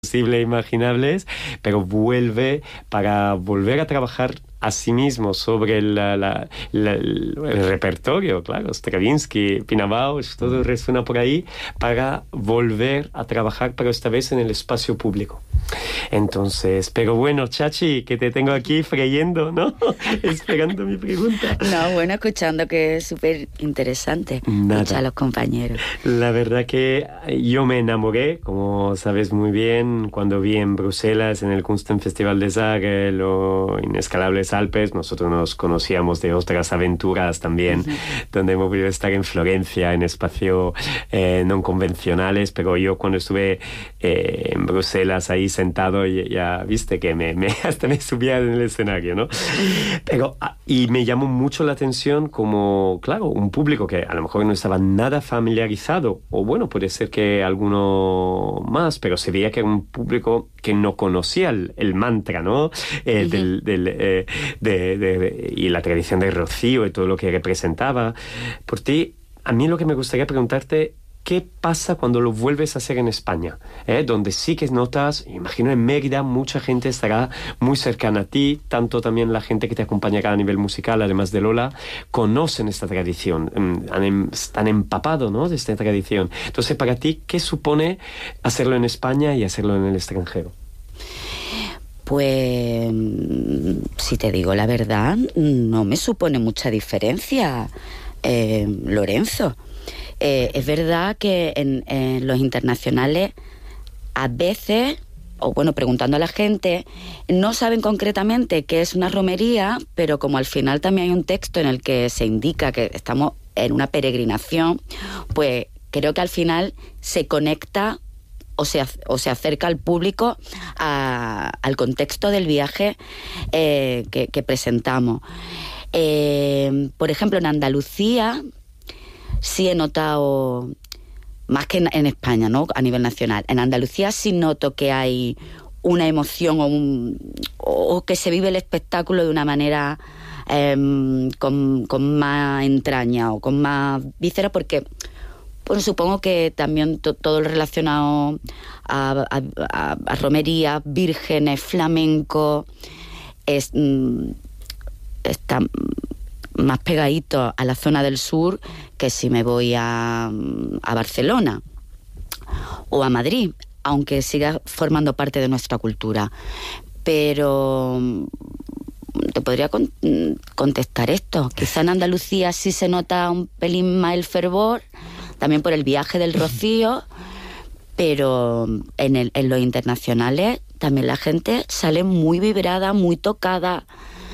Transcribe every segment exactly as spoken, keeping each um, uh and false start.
posibles, imaginables, pero vuelve para volver a trabajar a sí mismo sobre la, la, la, el repertorio, claro, Stravinsky, Pina Bausch, todo resuena por ahí, para volver a trabajar, pero esta vez en el espacio público. Entonces, pero bueno, Chachi, que te tengo aquí freyendo, ¿no? Esperando mi pregunta. No, bueno, escuchando, que es súper interesante escuchar a los compañeros. La verdad que yo me enamoré, como sabes muy bien, cuando vi en Bruselas, en el Kunstfestival de Zagreb o Inescalables Alpes. Nosotros nos conocíamos de otras aventuras también, uh-huh. donde hemos podido estar en Florencia, en espacios eh, no convencionales, pero yo cuando estuve eh, en Bruselas ahí sentado, ya, ya viste que me, me, hasta me subía en el escenario, ¿no? Pero, y me llamó mucho la atención como, claro, un público que a lo mejor no estaba nada familiarizado, o bueno, puede ser que alguno más, pero se veía que era un público que no conocía el, el mantra, ¿no? Eh, uh-huh. del, del, eh, de, de, de, y la tradición del Rocío y todo lo que representaba. Por ti, a mí lo que me gustaría preguntarte, ¿qué pasa cuando lo vuelves a hacer en España? ¿Eh? Donde sí que notas, imagino en Mérida, mucha gente estará muy cercana a ti, tanto también la gente que te acompañará a nivel musical, además de Lola, conocen esta tradición, han, están empapados, ¿no?, de esta tradición. Entonces, para ti, ¿qué supone hacerlo en España y hacerlo en el extranjero? Pues, si te digo la verdad, no me supone mucha diferencia, eh, Lorenzo. Eh, es verdad que en, en los internacionales a veces, o bueno, preguntando a la gente, no saben concretamente qué es una romería, pero como al final también hay un texto en el que se indica que estamos en una peregrinación, pues creo que al final se conecta o se, o se acerca al público a, al contexto del viaje eh, que, que presentamos. Eh, por ejemplo, en Andalucía sí he notado, más que en, en España, ¿no?, a nivel nacional, en Andalucía sí noto que hay una emoción o, un, o que se vive el espectáculo de una manera eh, con, con más entraña o con más víscera, porque bueno, supongo que también to, todo lo relacionado a, a, a, a romería, vírgenes, flamenco, es, mm, está más pegadito a la zona del sur que si me voy a, a Barcelona o a Madrid, aunque siga formando parte de nuestra cultura. Pero te podría con, contestar esto. Quizá en Andalucía sí se nota un pelín más el fervor, también por el viaje del Rocío, pero en, el, en los internacionales también la gente sale muy vibrada, muy tocada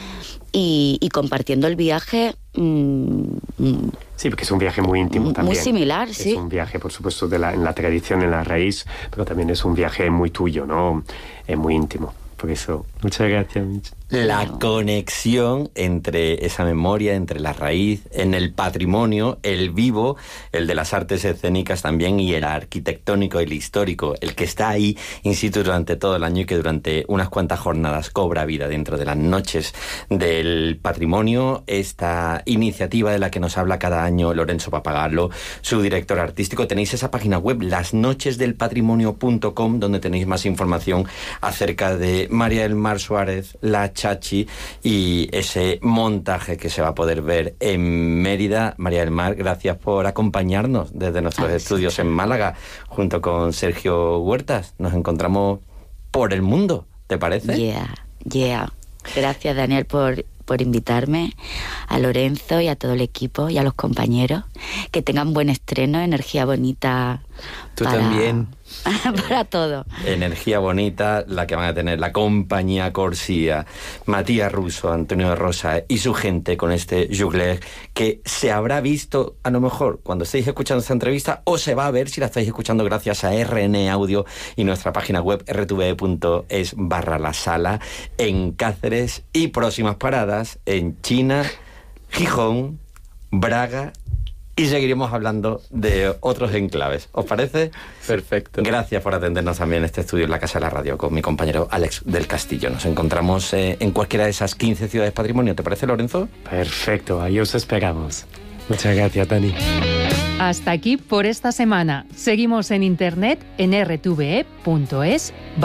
y, y compartiendo el viaje. Mmm, Sí, porque es un viaje muy íntimo también. Muy similar, sí. Es un viaje, por supuesto, de la, en la tradición, en la raíz, pero también es un viaje muy tuyo, ¿no? Es muy íntimo. Por eso, muchas gracias, Mich. La conexión entre esa memoria, entre la raíz, en el patrimonio, el vivo, el de las artes escénicas también, y el arquitectónico, el histórico, el que está ahí in situ durante todo el año y que durante unas cuantas jornadas cobra vida dentro de las noches del patrimonio. Esta iniciativa de la que nos habla cada año Lorenzo Pappagallo, su director artístico. Tenéis esa página web, las noches del patrimonio punto com, donde tenéis más información acerca de María del Mar Suárez, la Chachi, y ese montaje que se va a poder ver en Mérida. María del Mar, gracias por acompañarnos desde nuestros ah, estudios sí. en Málaga, junto con Sergio Huertas. Nos encontramos por el mundo, ¿te parece? Yeah, yeah. Gracias, Daniel, por, por invitarme, a Lorenzo y a todo el equipo y a los compañeros. Que tengan buen estreno, energía bonita. Tú para... también. para todo. Energía bonita la que van a tener la compañía Corsía, Matías Russo, Antonio de Rosa y su gente con este Juglar, que se habrá visto a lo mejor cuando estéis escuchando esta entrevista, o se va a ver si la estáis escuchando gracias a R N Audio y nuestra página web erre te ve punto es barra la sala en Cáceres, y próximas paradas en China, Gijón, Braga, y seguiremos hablando de otros enclaves. ¿Os parece? Perfecto. Gracias por atendernos también en este estudio en la Casa de la Radio con mi compañero Alex del Castillo. Nos encontramos eh, en cualquiera de esas quince ciudades patrimonio. ¿Te parece, Lorenzo? Perfecto, ahí os esperamos. Muchas gracias, Dani. Hasta aquí por esta semana. Seguimos en internet en r t v e punto es